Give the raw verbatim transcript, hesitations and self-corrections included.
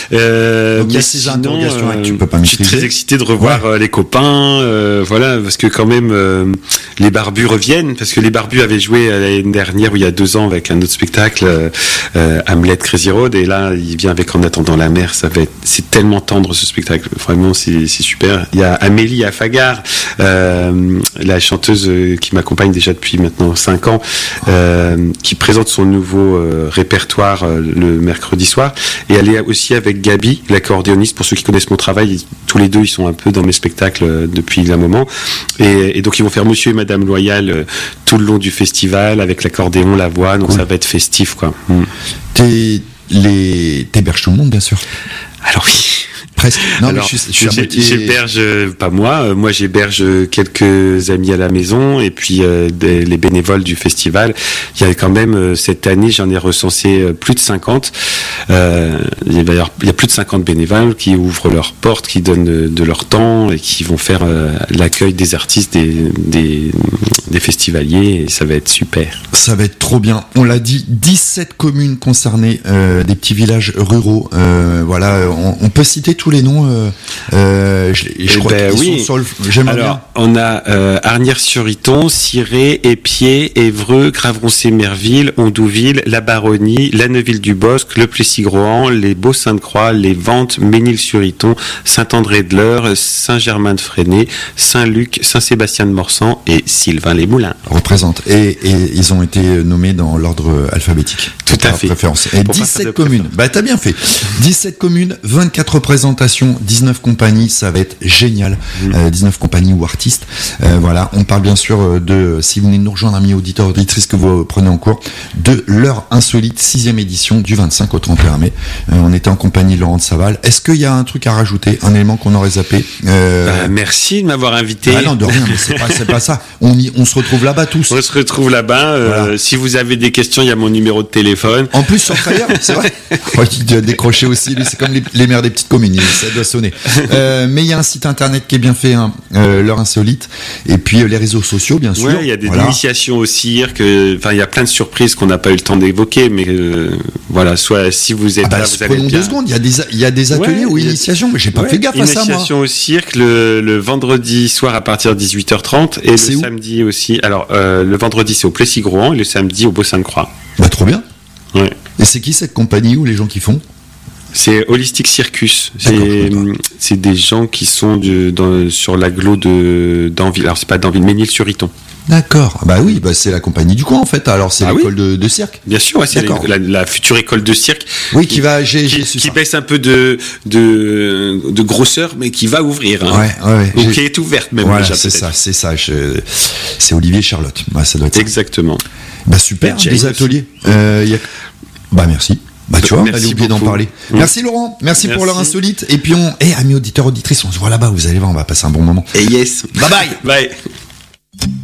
Euh, Donc il y a ces interrogations euh, que tu peux pas maîtriser. Je suis très excité de revoir ouais. euh, les copains, euh, voilà, parce que quand même euh, les Barbus reviennent, parce que les Barbus avaient joué l'année dernière ou il y a deux ans avec un autre spectacle, euh, Hamlet Crazy Road, et là il vient avec En attendant la mer. Ça va être, c'est tellement tendre ce spectacle, vraiment c'est, c'est super. Il y a Amélie Afagar, euh, la chanteuse qui m'accompagne déjà depuis maintenant cinq ans, euh, qui présente son nouveau euh, répertoire euh, le mercredi soir, et elle est aussi avec Gabi, l'accordéoniste. Pour ceux qui connaissent mon travail, ils, tous les deux ils sont un peu dans mes spectacles euh, depuis un moment, et, et donc ils vont faire Monsieur et Madame Loyal euh, tout le long du festival avec l'accordéon, la voix, donc cool. Ça va être festif quoi. Mm. T'es, les... T'héberges tout le monde bien sûr. Alors oui. Presque. Non, Alors, mais je suis, je suis j'ai, moitié... j'héberge, pas moi, moi j'héberge quelques amis à la maison, et puis euh, des, les bénévoles du festival. Il y a quand même, euh, cette année, j'en ai recensé euh, plus de cinquante. Euh, il, y a, il y a plus de cinquante bénévoles qui ouvrent leurs portes, qui donnent de, de leur temps et qui vont faire euh, l'accueil des artistes, des, des, des festivaliers, et ça va être super. Ça va être trop bien. On l'a dit, dix-sept communes concernées, euh, des petits villages ruraux. Euh, voilà, on, on peut citer tous les noms. Euh, euh, je je crois ben qu'ils oui. sont sur le... J'aimerais Alors, bien. on a euh, Arnières-sur-Iton, Ciré, Épier, Évreux, Cravron-Sémerville, Ondouville, La Baronnie, La Neuville-du-Bosc, Le Plessis-Grohan, les Beaux-Sainte-Croix, les Ventes, Ménil-sur-Iton, Saint-André-de-l'Eure, Saint-Germain-de-Fresnay, Saint-Luc, Saint-Sébastien-de-Morsan et Sylvain-les-Moulins. Représente. Et, et ils ont été nommés dans l'ordre alphabétique. Tout à fait. Préférence. Et pour dix-sept communes. Bah, t'as bien fait. dix-sept communes, vingt-quatre représentations, dix-neuf compagnies, ça va être génial. Mmh. Euh, dix-neuf compagnies ou artistes. Euh, voilà. On parle bien sûr de, si vous venez de nous rejoindre, amis auditeurs, auditrices que vous prenez en cours, de l'heure insolite, sixième édition, du vingt-cinq au trente et un mai. Euh, on était en compagnie de Laurent de Saval. Est-ce qu'il y a un truc à rajouter, un élément qu'on aurait zappé? euh... bah, Merci de m'avoir invité. Ah non, de rien, mais c'est pas, c'est pas ça. On, y, on se retrouve là-bas tous. On se retrouve là-bas. Euh, voilà. Si vous avez des questions, il y a mon numéro de téléphone. En plus, sur Frayeur, c'est vrai. Oh, il doit décrocher aussi, lui, c'est comme les, les maires des petites communes, ça doit sonner. Euh, mais il y a un site internet qui est bien fait, hein, euh, l'heure insolite, et puis euh, les réseaux sociaux, bien sûr. Ouais, il y a des voilà. initiations au cirque, enfin, il y a plein de surprises qu'on n'a pas eu le temps d'évoquer, mais euh, voilà, soit si vous êtes ah bah, là, vous allez bien. deux secondes, il y a des, il y a des ateliers ouais, ou initiations, mais j'ai pas ouais, fait gaffe à ça, moi. Initiation au cirque, le, le vendredi soir à partir de dix-huit heures trente, et c'est le où samedi aussi. Alors, euh, le vendredi, c'est au Plessis-Grohan, et le samedi au Beau-Sainte-Croix. Bah, trop bien. Ouais. Et c'est qui cette compagnie ou les gens qui font? C'est Holistic Circus. C'est, c'est des gens qui sont de, dans, sur l'agglo de d'Anville. Alors c'est pas d'Anville, Ménil-sur-Iton. D'accord. Bah oui, bah c'est la compagnie du coin en fait. Alors c'est ah l'école oui. de, de cirque. Bien sûr, ouais, c'est la, la, la future école de cirque. Oui, qui, qui va, j'ai, qui, j'ai qui baisse un peu de de de grosseur, mais qui va ouvrir. Hein. Ouais, ouais. Ou qui est ouverte même. Voilà, déjà, c'est peut-être. ça, c'est ça. Je... C'est Olivier Charlotte. Bah, ça doit être. Exactement. Ça. Bah super. Des ateliers. Euh, y a... Bah merci. Bah tu vois, merci on a oublié d'en parler. Mmh. Merci Laurent, merci, merci pour l'heure insolite. Et puis on, eh hey, amis auditeurs auditrices, on se voit là-bas. Vous allez voir, on va passer un bon moment. Et yes. Bye bye. Bye.